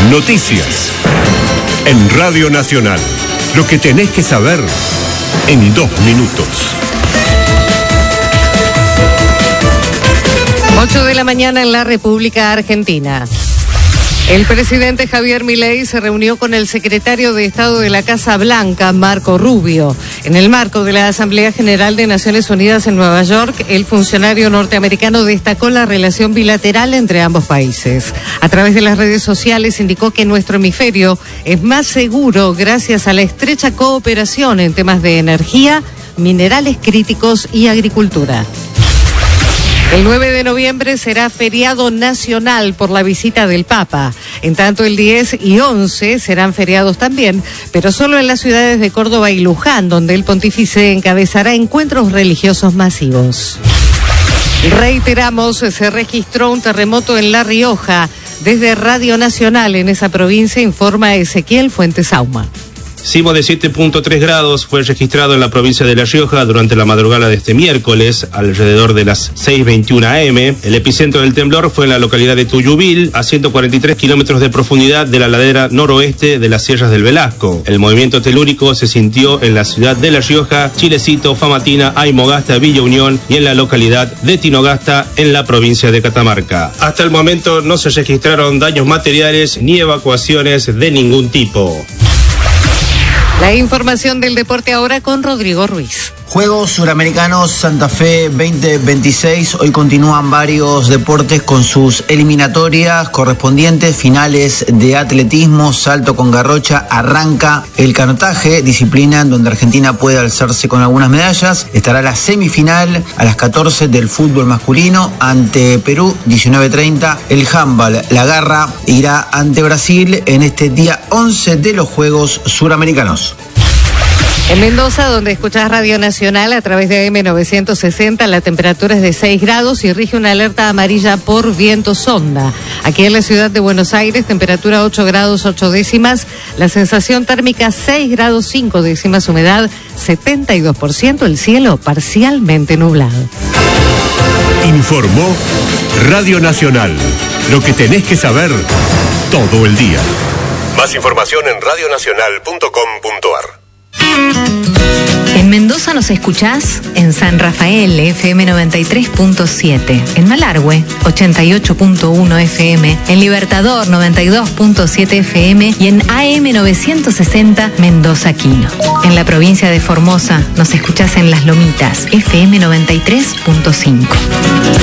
Noticias. En Radio Nacional. Lo que tenés que saber en 2 minutos. 8 de la mañana en la República Argentina. El presidente Javier Milei se reunió con el secretario de Estado de la Casa Blanca, Marco Rubio. En el marco de la Asamblea General de Naciones Unidas en Nueva York, el funcionario norteamericano destacó la relación bilateral entre ambos países. A través de las redes sociales indicó que nuestro hemisferio es más seguro gracias a la estrecha cooperación en temas de energía, minerales críticos y agricultura. El 9 de noviembre será feriado nacional por la visita del Papa. En tanto, el 10 y 11 serán feriados también, pero solo en las ciudades de Córdoba y Luján, donde el pontífice encabezará encuentros religiosos masivos. Reiteramos, se registró un terremoto en La Rioja. Desde Radio Nacional en esa provincia informa Ezequiel Fuentesauma. Sismo de 7.3 grados fue registrado en la provincia de La Rioja durante la madrugada de este miércoles, alrededor de las 6:21 am. El epicentro del temblor fue en la localidad de Tuyubil, a 143 kilómetros de profundidad de la ladera noroeste de las Sierras del Velasco. El movimiento telúrico se sintió en la ciudad de La Rioja, Chilecito, Famatina, Aymogasta, Villa Unión y en la localidad de Tinogasta, en la provincia de Catamarca. Hasta el momento no se registraron daños materiales ni evacuaciones de ningún tipo. La información del deporte ahora con Rodrigo Ruiz. Juegos Suramericanos Santa Fe 2026, hoy continúan varios deportes con sus eliminatorias correspondientes, finales de atletismo, salto con garrocha, arranca el canotaje, disciplina en donde Argentina puede alzarse con algunas medallas, estará la semifinal a las 14 del fútbol masculino ante Perú, 19:30, el handball, la garra, irá ante Brasil en este día 11 de los Juegos Suramericanos. En Mendoza, donde escuchás Radio Nacional a través de AM960, la temperatura es de 6 grados y rige una alerta amarilla por viento sonda. Aquí en la ciudad de Buenos Aires, temperatura 8 grados 8 décimas, la sensación térmica 6 grados 5 décimas, humedad 72%, el cielo parcialmente nublado. Informó Radio Nacional. Lo que tenés que saber todo el día. Más información en radionacional.com.ar. En Mendoza nos escuchás en San Rafael, FM 93.7, en Malargüe, 88.1 FM, en Libertador, 92.7 FM y en AM 960 Mendoza Quino. En la provincia de Formosa nos escuchás en Las Lomitas, FM 93.5.